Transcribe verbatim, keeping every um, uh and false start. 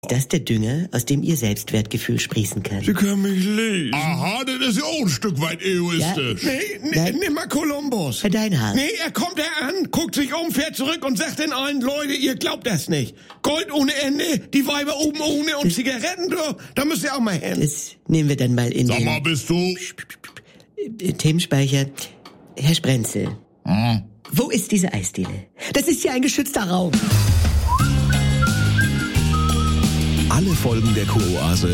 Ist das der Dünger, aus dem Ihr Selbstwertgefühl sprießen kann? Sie können mich lesen. Aha, das ist ja auch ein Stück weit egoistisch. Nee, nee, Nein. nimm mal Kolumbus. Herr Deinhardt. Nee, er kommt da an, guckt sich um, fährt zurück und sagt den allen, Leute, ihr glaubt das nicht. Gold ohne Ende, die Weiber oben ohne und Zigaretten, du, da müsst ihr auch mal hin. Das nehmen wir dann mal in Sag den mal, bist du... äh, Themenspeicher. Herr Sprenzel, Hm? wo ist diese Eisdiele? Das ist ja ein geschützter Raum. Alle Folgen der Kuroase